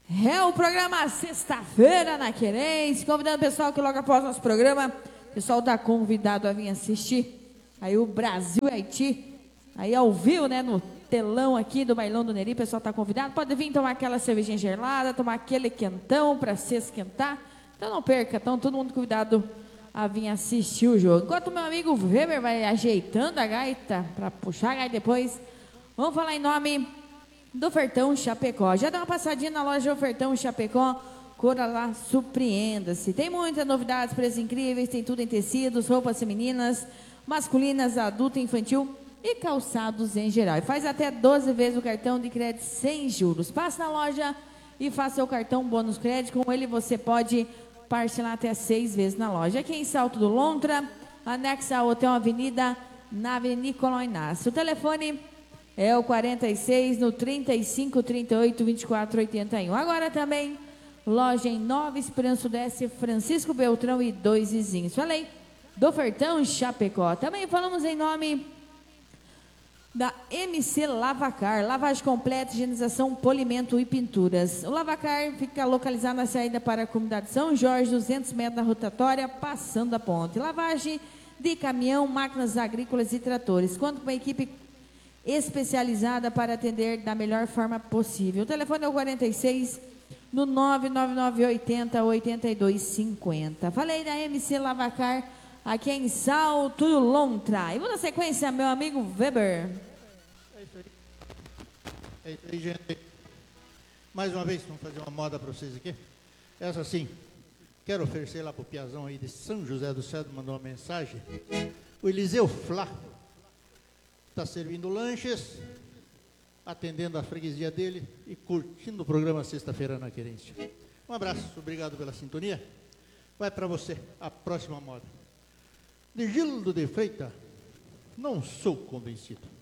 É o programa Sexta-feira na Querência, convidando o pessoal que logo após nosso programa, o pessoal está convidado a vir assistir aí o Brasil e Haiti, aí ao vivo, né, no telão aqui do Bailão do Neri. O pessoal está convidado, pode vir tomar aquela cervejinha gelada, tomar aquele quentão para se esquentar, então não perca, então todo mundo convidado a vir assistir o jogo. Enquanto o meu amigo Weber vai ajeitando a gaita para puxar a gaita depois, vamos falar em nome do Ofertão Chapecó. Já dá uma passadinha na loja Ofertão Chapecó, cora lá, surpreenda-se. Tem muitas novidades, preços incríveis, tem tudo em tecidos, roupas femininas, masculinas, adulto, infantil e calçados em geral. E faz até 12 vezes o cartão de crédito sem juros. Passe na loja e faça seu cartão bônus crédito. Com ele você pode parcelar até 6 vezes na loja. Aqui em Salto do Lontra, anexa ao Hotel Avenida, na Avenida Nicolau Inácio. O telefone é o 46 no 35 38 24 81. Agora também loja em Nova Esperança Sudeste, Francisco Beltrão e 2 vizinhos. Falei do Ofertão Chapecó. Também falamos em nome da MC Lavacar, lavagem completa, higienização, polimento e pinturas. O Lavacar fica localizado na saída para a comunidade São Jorge, 200 metros da rotatória, passando a ponte. Lavagem de caminhão, máquinas agrícolas e tratores. Conta com uma equipe especializada para atender da melhor forma possível. O telefone é o 46 no 99980 8250. Falei da MC Lavacar aqui em Salto do Lontra. E vou na sequência, meu amigo Weber. É isso aí. É isso aí, gente. Mais uma vez, vamos fazer uma moda para vocês aqui. Essa sim, quero oferecer lá para o Piazão aí de São José do Cedro, mandou uma mensagem. O Eliseu Flá está servindo lanches, atendendo a freguesia dele e curtindo o programa Sexta-feira na Querência. Um abraço, obrigado pela sintonia. Vai para você a próxima moda. De Gildo de Freitas, não sou convencido.